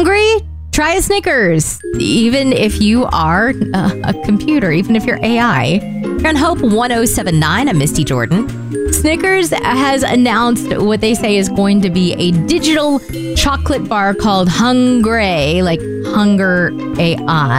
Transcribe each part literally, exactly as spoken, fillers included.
Hungry? Try a Snickers. Even if you are uh, a computer, even if you're A I. You're on Hope one oh seven point nine. I'm Misty Jordan. Snickers has announced what they say is going to be a digital chocolate bar called Hungry, like Hunger A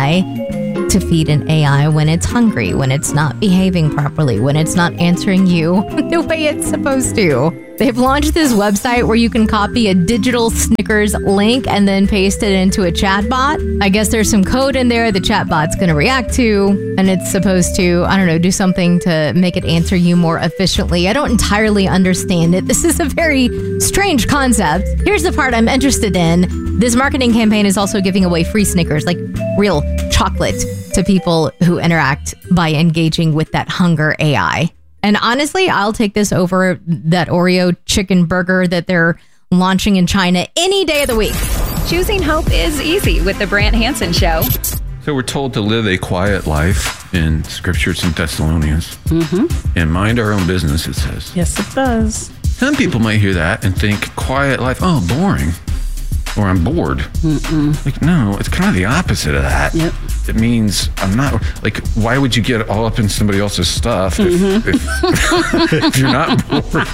I, to feed an A I when it's hungry, when it's not behaving properly, when it's not answering you the way it's supposed to. They've launched this website where you can copy a digital Snickers link and then paste it into a chatbot. I guess there's some code in there the chatbot's going to react to, and it's supposed to, I don't know, do something to make it answer you more efficiently. I don't entirely understand it. This is a very strange concept. Here's the part I'm interested in. This marketing campaign is also giving away free Snickers, like real chocolate, to people who interact by engaging with that Hunger A I. And honestly, I'll take this over that Oreo chicken burger that they're launching in China any day of the week. Choosing hope is easy with the Brant Hansen Show. So we're told to live a quiet life in Scriptures and Thessalonians. Mm-hmm. And mind our own business, it says. Yes, it does. Some people might hear that and think quiet life, oh, boring. Or I'm bored. Mm-mm. Like, no, it's kind of the opposite of that. Yep. It means I'm not, like, why would you get all up in somebody else's stuff if, mm-hmm. if, if you're not bored?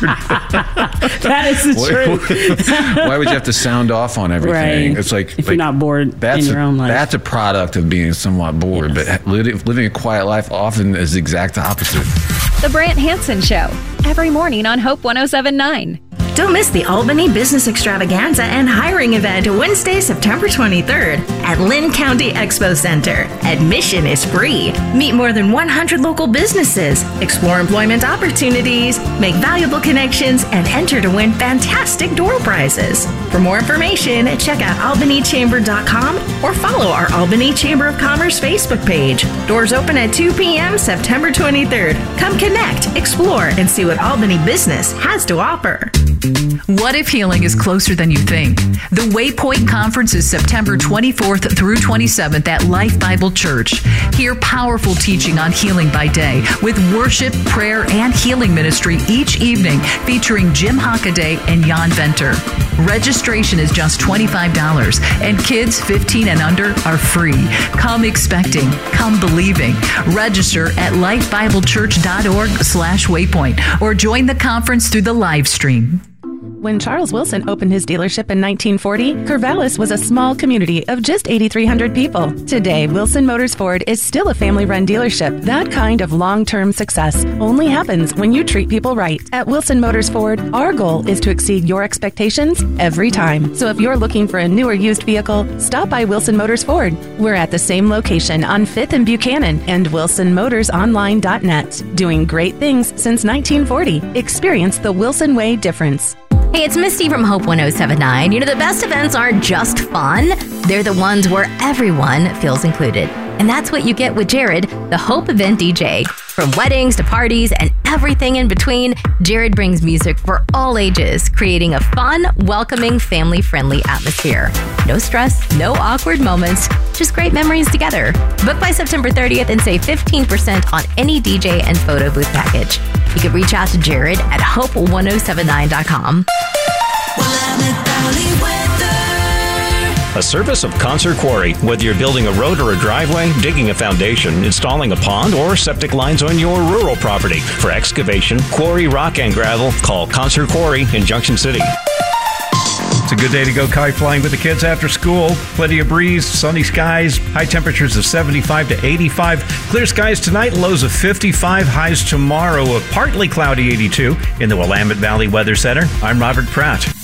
That is the truth. Why would you have to sound off on everything? Right. It's like, if like, you're not bored that's in your a, own life. That's a product of being somewhat bored, yes. But living, living a quiet life often is the exact opposite. The Brant Hansen Show, every morning on Hope one oh seven point nine. Don't miss the Albany Business Extravaganza and Hiring Event Wednesday, September twenty-third at Lynn County Expo Center. Admission is free. Meet more than one hundred local businesses, explore employment opportunities, make valuable connections, and enter to win fantastic door prizes. For more information, check out albany chamber dot com or follow our Albany Chamber of Commerce Facebook page. Doors open at two p.m. September twenty-third. Come connect, explore, and see what Albany business has to offer. What if healing is closer than you think? The Waypoint Conference is September twenty-fourth through twenty-seventh at Life Bible Church. Hear powerful teaching on healing by day with worship, prayer, and healing ministry each evening featuring Jim Hockaday and Jan Venter. Registration is just twenty-five dollars and kids fifteen and under are free. Come expecting, come believing. Register at lifebiblechurch.org slash waypoint or join the conference through the live stream. When Charles Wilson opened his dealership in nineteen forty, Corvallis was a small community of just eight thousand three hundred people. Today, Wilson Motors Ford is still a family-run dealership. That kind of long-term success only happens when you treat people right. At Wilson Motors Ford, our goal is to exceed your expectations every time. So if you're looking for a new or used vehicle, stop by Wilson Motors Ford. We're at the same location on fifth and Buchanan and wilson motors online dot net. Doing great things since nineteen forty. Experience the Wilson Way difference. Hey, it's Misty from Hope one oh seven point nine. You know, the best events aren't just fun. They're the ones where everyone feels included. And that's what you get with Jared, the Hope Event D J. From weddings to parties and everything in between, Jared brings music for all ages, creating a fun, welcoming, family-friendly atmosphere. No stress, no awkward moments, just great memories together. Book by September thirtieth and save fifteen percent on any D J and photo booth package. You can reach out to Jared at hope one oh seven nine dot com. A service of Concert Quarry. Whether you're building a road or a driveway, digging a foundation, installing a pond, or septic lines on your rural property. For excavation, quarry, rock, and gravel, call Concert Quarry in Junction City. It's a good day to go kite flying with the kids after school. Plenty of breeze, sunny skies, high temperatures of seventy-five to eighty-five. Clear skies tonight, lows of fifty-five, highs tomorrow of partly cloudy eighty-two. In the Willamette Valley Weather Center, I'm Robert Pratt.